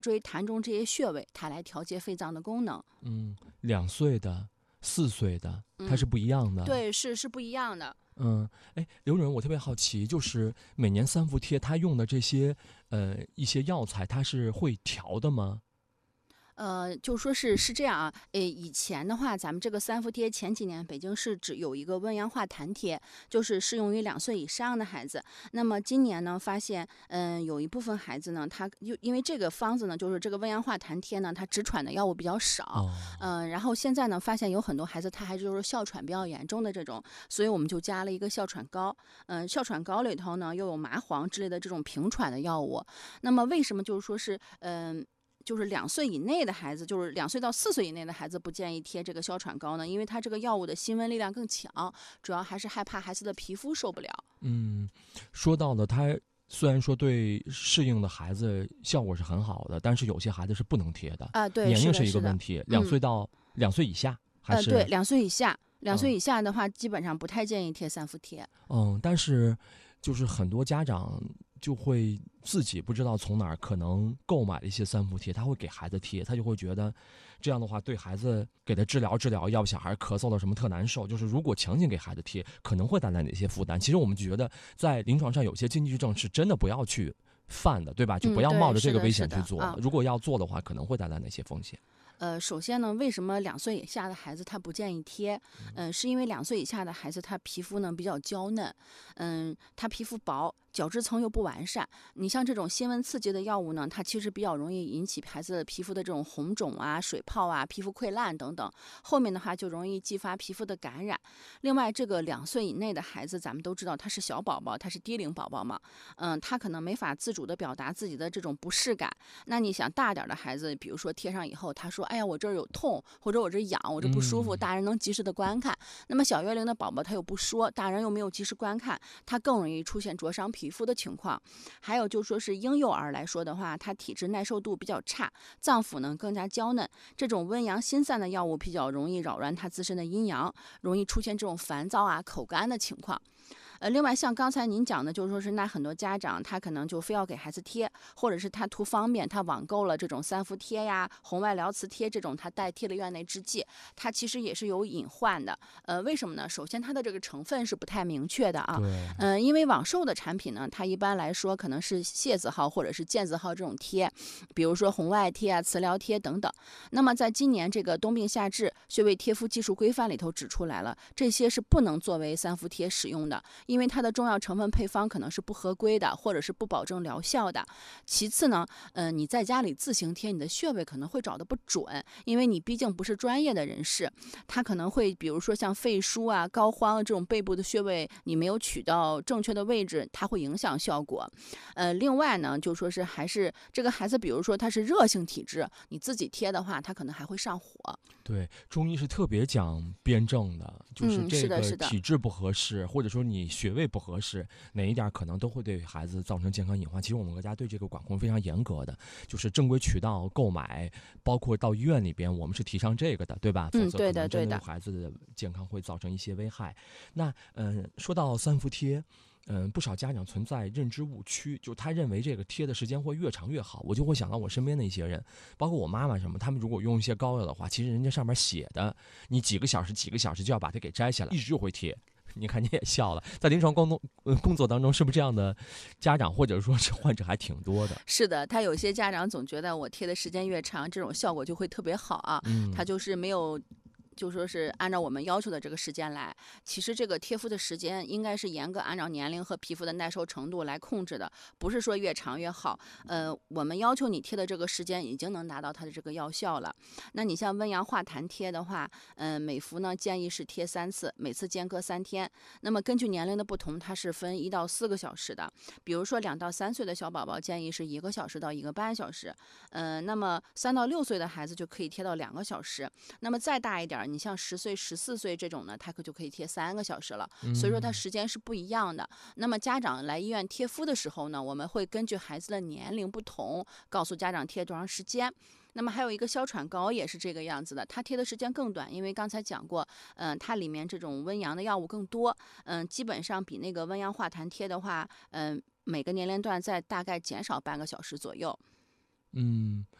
椎、痰中这些穴位，它来调节肺脏的功能。 2岁的、4岁的，它是嗯， 不一样的。 对，是不一样的。 哎，刘主任，我特别好奇，就是每年三伏贴它用的这些一些药材，它是会调的吗？ 就说是这样啊，以前的话，咱们这个三伏贴前几年北京市只有一个温阳化痰贴，就是适用于2岁以上的孩子。那么今年呢，发现，有一部分孩子呢，他因为这个方子呢，就是这个温阳化痰贴呢，它直喘的药物比较少，然后现在呢，发现有很多孩子他还是就是哮喘比较严重的这种，所以我们就加了一个哮喘膏。哮喘膏里头呢，又有麻黄之类的这种平喘的药物。那么为什么就是说是，就是2岁以内的孩子，就是2岁到4岁以内的孩子不建议贴这个哮喘膏呢？因为它这个药物的辛温力量更强，主要还是害怕孩子的皮肤受不了。 说到了它虽然说对适应的孩子效果是很好的，但是有些孩子是不能贴的啊，对， 年龄是一个是的， 问题。2岁以下还是？ 对，2岁以下，2岁以下的话，基本上不太建议贴三伏贴。 但是就是很多家长就会自己不知道从哪儿可能购买了一些三伏贴，他会给孩子贴，他就会觉得这样的话对孩子给他治疗，要不小孩咳嗽了什么特难受，就是如果强行给孩子贴，可能会带来哪些负担。其实我们就觉得在临床上有些禁忌症是真的不要去犯的，对吧？就不要冒着这个危险去做。如果要做的话，可能会带来哪些风险？ 首先呢，为什么2岁以下的孩子他不建议贴？是因为2岁以下的孩子他皮肤呢比较娇嫩，他皮肤薄，角质层又不完善。你像这种辛温刺激的药物呢，它其实比较容易引起孩子的皮肤的这种红肿啊、水泡啊、皮肤溃烂等等。后面的话就容易激发皮肤的感染。另外，这个2岁以内的孩子，咱们都知道他是小宝宝，他是低龄宝宝嘛，他可能没法自主的表达自己的这种不适感。那你想大点的孩子，比如说贴上以后，他说：“哎呀，我这儿有痛，或者我这痒，我这不舒服。”大人能及时的观看。那么小月龄的宝宝他又不说，大人又没有及时观看，他更容易出现灼伤皮肤的情况。还有就说是婴幼儿来说的话，他体质耐受度比较差，脏腑呢更加娇嫩，这种温阳心散的药物比较容易扰乱他自身的阴阳，容易出现这种烦躁啊、口干的情况。另外像刚才您讲的，就是说是那很多家长他可能就非要给孩子贴，或者是他图方便，他网购了这种三伏贴呀、红外疗磁贴这种，他代替了院内制剂，它其实也是有隐患的。为什么呢？首先它的这个成分是不太明确的啊。因为网售的产品呢，它一般来说可能是械字号或者是健字号这种贴，比如说红外贴啊、磁疗贴等等。那么在今年这个冬病夏治穴位贴敷技术规范里头指出来了，这些是不能作为三伏贴使用的。因为它的中药成分配方可能是不合规的，或者是不保证疗效的。其次呢，你在家里自行贴，你的穴位可能会找得不准，因为你毕竟不是专业的人士，他可能会比如说像肺腧啊、膏肓这种背部的穴位，你没有取到正确的位置，它会影响效果。另外呢，就说是还是这个孩子，比如说他是热性体质，你自己贴的话，他可能还会上火。 对，中医是特别讲辩证的，就是这个体质不合适，或者说你穴位不合适，哪一点可能都会对孩子造成健康隐患。其实我们国家对这个管控非常严格的，就是正规渠道购买，包括到医院里边，我们是提倡这个的，对吧？否则可能真的对孩子的健康会造成一些危害。那说到三伏贴。不少家长存在认知误区，就他认为这个贴的时间会越长越好。我就会想到我身边的一些人，包括我妈妈什么，他们如果用一些膏药的话，其实人家上面写的，你几个小时就要把它给摘下来，一直就会贴。你看你也笑了，在临床工作当中，是不是这样的家长或者说是患者还挺多的？ 是的，他有些家长总觉得我贴的时间越长，这种效果就会特别好啊。他就是没有。就说是按照我们要求的这个时间来，其实这个贴敷的时间应该是严格按照年龄和皮肤的耐受程度来控制的，不是说越长越好。我们要求你贴的这个时间已经能达到它的这个药效了。那你像温阳化痰贴的话，每服呢建议是贴3次，每次间隔3天。那么根据年龄的不同，它是分1到4个小时的。比如说2到3岁的小宝宝建议是1个小时到1个半小时，那么3到6岁的孩子就可以贴到2个小时。那么再大一点，你像10岁、14岁这种呢，它就可以贴3个小时了。所以说它时间是不一样的。那么家长来医院贴敷的时候呢，我们会根据孩子的年龄不同，告诉家长贴多长时间。那么还有一个哮喘膏也是这个样子的，它贴的时间更短，因为刚才讲过，它里面这种温阳的药物更多，基本上比那个温阳化痰贴的话，每个年龄段在大概减少半个小时左右。 嗯，